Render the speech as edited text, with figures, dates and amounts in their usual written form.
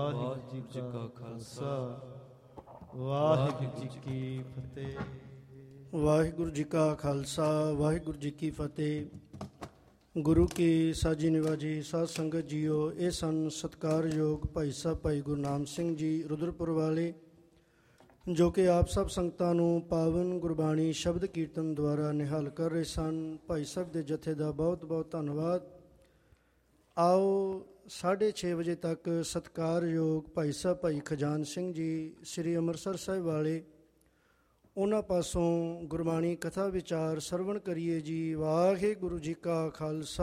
ਵਾਹਿਗੁਰੂ ਜੀ ਕਾ ਖਾਲਸਾ ਵਾਹਿਗੁਰੂ ਜੀ ਕੀ ਫਤਿਹ। ਵਾਹਿਗੁਰੂ ਜੀ ਕਾ ਖਾਲਸਾ ਵਾਹਿਗੁਰੂ ਜੀ ਕੀ ਫਤਿਹ। ਗੁਰੂ ਕੀ ਸਾਜੀ ਨਿਵਾਜੀ ਸਾਧ ਸੰਗਤ ਜੀਓ, ਇਹ ਸਨ ਸਤਿਕਾਰਯੋਗ ਭਾਈ ਸਾਹਿਬ ਭਾਈ ਗੁਰਨਾਮ ਸਿੰਘ ਜੀ ਰੁਦਰਪੁਰ ਵਾਲੇ, ਜੋ ਕਿ ਆਪ ਸਭ ਸੰਗਤਾਂ ਨੂੰ ਪਾਵਨ ਗੁਰਬਾਣੀ ਸ਼ਬਦ ਕੀਰਤਨ ਦੁਆਰਾ ਨਿਹਾਲ ਕਰ ਰਹੇ ਸਨ। ਭਾਈ ਸਾਹਿਬ ਦੇ ਜਥੇ ਦਾ ਬਹੁਤ ਬਹੁਤ ਧੰਨਵਾਦ। ਆਓ 6:30 ਵਜੇ ਤੱਕ ਸਤਿਕਾਰਯੋਗ ਭਾਈ ਸਾਹਿਬ ਭਾਈ ਖਜਾਨ ਸਿੰਘ ਜੀ ਸ੍ਰੀ ਅੰਮ੍ਰਿਤਸਰ ਸਾਹਿਬ ਵਾਲੇ, ਉਹਨਾਂ ਪਾਸੋਂ ਗੁਰਬਾਣੀ ਕਥਾ ਵਿਚਾਰ ਸਰਵਣ ਕਰੀਏ ਜੀ। ਵਾਹਿਗੁਰੂ ਜੀ ਕਾ ਖਾਲਸਾ